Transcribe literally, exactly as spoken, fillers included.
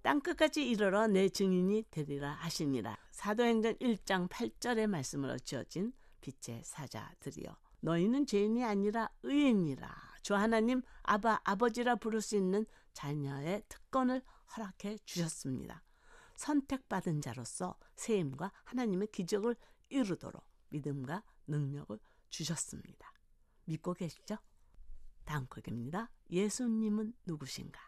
땅끝까지 이르러 내 증인이 되리라 하시니라. 사도행전 일 장 팔 절의 말씀으로 지어진 빛의 사자들이여, 너희는 죄인이 아니라 의인이라. 주 하나님 아바 아버지라 부를 수 있는 자녀의 특권을 허락해 주셨습니다. 선택받은 자로서 세임과 하나님의 기적을 이루도록 믿음과 능력을 주셨습니다. 믿고 계시죠? 다음 곡입니다. 예수님은 누구신가?